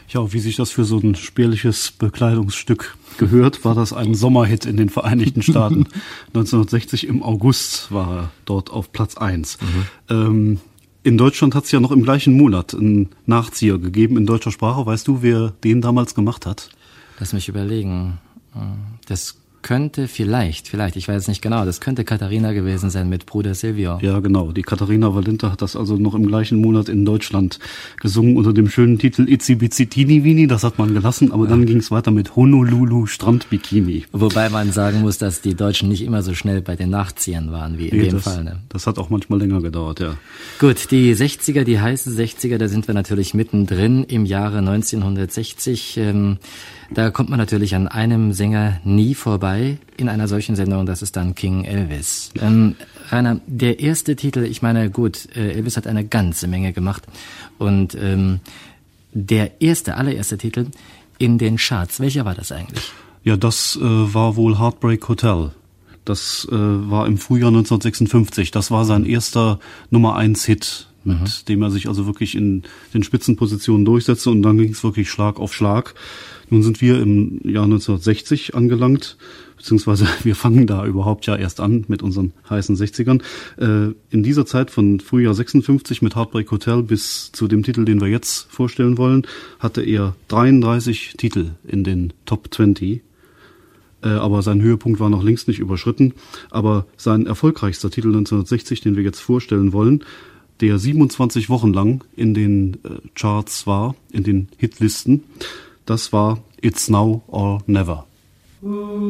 Ja, wie sich das für so ein spärliches Bekleidungsstück gehört, war das ein Sommerhit in den Vereinigten Staaten. 1960 im August war er dort auf Platz 1. In Deutschland hat es ja noch im gleichen Monat einen Nachzieher gegeben in deutscher Sprache. Weißt du, wer den damals gemacht hat? Lass mich überlegen. Das könnte vielleicht, ich weiß es nicht genau, das könnte Katharina gewesen sein mit Bruder Silvio. Ja, genau. Die Katharina Valente hat das also noch im gleichen Monat in Deutschland gesungen unter dem schönen Titel Itzi Bitzi Teeny Weeny. Das hat man gelassen, aber dann ging es weiter mit Honolulu Strandbikini. Wobei man sagen muss, dass die Deutschen nicht immer so schnell bei den Nachziehern waren wie in dem Fall. Ne? Das hat auch manchmal länger gedauert, ja. Gut, die 60er, die heißen 60er, da sind wir natürlich mittendrin im Jahre 1960. Da kommt man natürlich an einem Sänger nie vorbei in einer solchen Sendung, das ist dann King Elvis. Rainer, der erste Titel, ich meine, gut, Elvis hat eine ganze Menge gemacht und der allererste Titel in den Charts, welcher war das eigentlich? Ja, das war wohl Heartbreak Hotel. Das war im Frühjahr 1956. Das war sein erster Nummer-1-Hit, mit dem er sich also wirklich in den Spitzenpositionen durchsetzte und dann ging es wirklich Schlag auf Schlag. Nun sind wir im Jahr 1960 angelangt, beziehungsweise wir fangen da überhaupt ja erst an mit unseren heißen 60ern. In dieser Zeit von Frühjahr 56 mit Heartbreak Hotel bis zu dem Titel, den wir jetzt vorstellen wollen, hatte er 33 Titel in den Top 20. Aber sein Höhepunkt war noch längst nicht überschritten. Aber sein erfolgreichster Titel 1960, den wir jetzt vorstellen wollen, der 27 Wochen lang in den Charts war, in den Hitlisten, das war It's Now or Never.